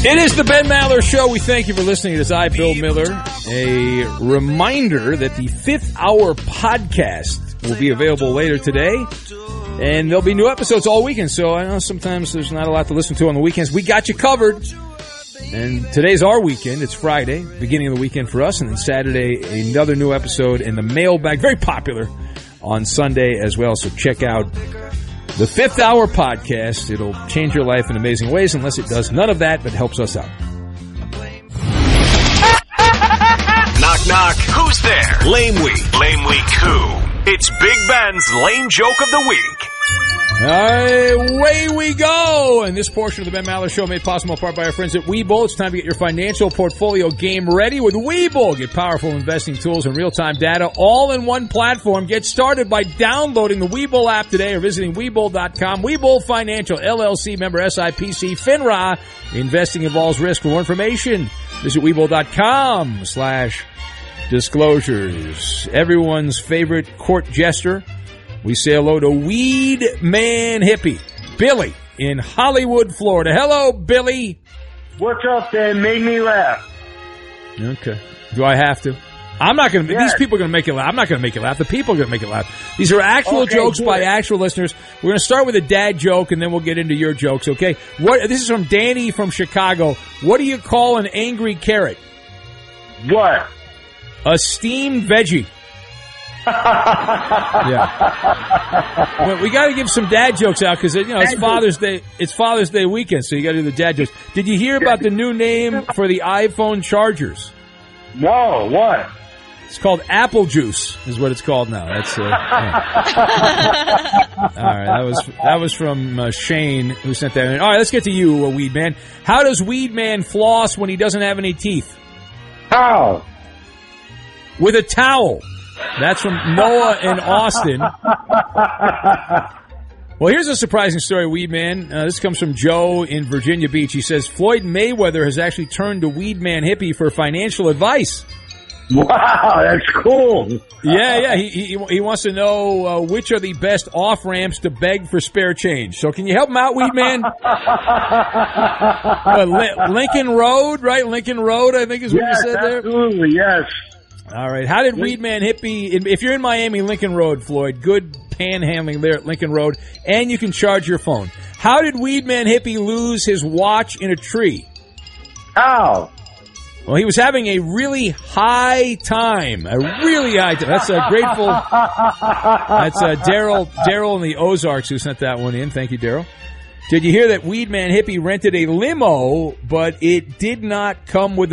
It is the Ben Maller Show. We thank you for listening. It is I, Bill Miller. A reminder that the 5th Hour podcast will be available later today. And there'll be new episodes all weekend. So I know sometimes there's not a lot to listen to on the weekends. We got you covered. And today's our weekend. It's Friday, beginning of the weekend for us. And then Saturday, another new episode in the mailbag. Very popular on Sunday as well. So check out the 5th Hour podcast. It'll change your life in amazing ways, unless it does none of that, but helps us out. Knock, knock. Who's there? Lame Week. Lame Week who? It's Big Ben's Lame Joke of the Week. Away we go! And this portion of the Ben Maller Show made possible in part by our friends at Webull. It's time to get your financial portfolio game ready with Webull. Get powerful investing tools and real-time data all in one platform. Get started by downloading the Webull app today or visiting Webull.com. Webull Financial, LLC, member SIPC, FINRA. Investing involves risk. For more information, visit Webull.com/disclosures. Everyone's favorite court jester. We say hello to Weed Man Hippie, Billy, in Hollywood, Florida. Hello, Billy. What's up, Ben? Made me laugh. Okay. Do I have to? I'm not going to. Yes. These people are going to make you laugh. I'm not going to make you laugh. The people are going to make you laugh. These are actual jokes by actual listeners. We're going to start with a dad joke, and then we'll get into your jokes, okay? This is from Danny from Chicago. What do you call an angry carrot? What? A steamed veggie. Yeah. Well, we got to give some dad jokes out because it's Father's Day. It's Father's Day weekend, so you got to do the dad jokes. Did you hear about the new name for the iPhone chargers? No. What? It's called Apple Juice. Is what it's called now. That's yeah. All right. That was from Shane who sent that in. All right. Let's get to you, Weed Man. How does Weed Man floss when he doesn't have any teeth? How? With a towel. That's from Noah in Austin. Well, here's a surprising story, Weed Man. This comes from Joe in Virginia Beach. He says, Floyd Mayweather has actually turned to Weed Man Hippie for financial advice. Wow, that's cool. Yeah. He wants to know which are the best off-ramps to beg for spare change. So can you help him out, Weed Man? Lincoln Road, right? Lincoln Road, I think is what you said there. Absolutely, yes. All right. How did Weed Man Hippie, if you're in Miami, Lincoln Road, Floyd, good panhandling there at Lincoln Road, and you can charge your phone. How did Weed Man Hippie lose his watch in a tree? How? Well, he was having a really high time. That's grateful. That's Daryl in the Ozarks who sent that one in. Thank you, Daryl. Did you hear that Weed Man Hippie rented a limo, but it did not come with a